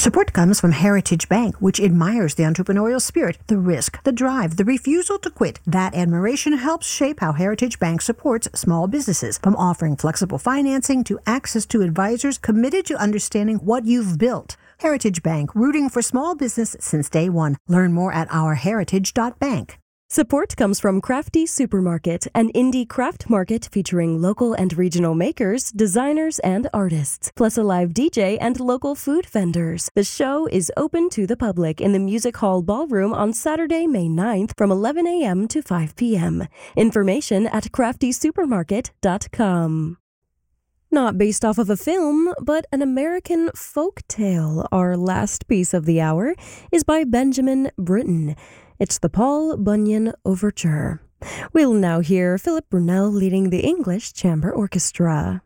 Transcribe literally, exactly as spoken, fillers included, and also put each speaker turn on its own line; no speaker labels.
Support comes from Heritage Bank, which admires the entrepreneurial spirit, the risk, the drive, the refusal to quit. That admiration helps shape how Heritage Bank supports small businesses, from offering flexible financing to access to advisors committed to understanding what you've built. Heritage Bank, rooting for small business since day one. Learn more at our heritage dot bank.
Support comes from Crafty Supermarket, an indie craft market featuring local and regional makers, designers, and artists, plus a live D J and local food vendors. The show is open to the public in the Music Hall Ballroom on Saturday, May ninth from eleven a.m. to five p.m. Information at crafty supermarket dot com. Not based off of a film, but an American folk tale, our last piece of the hour is by Benjamin Britten. It's the Paul Bunyan Overture. We'll now hear Philip Brunel leading the English Chamber Orchestra.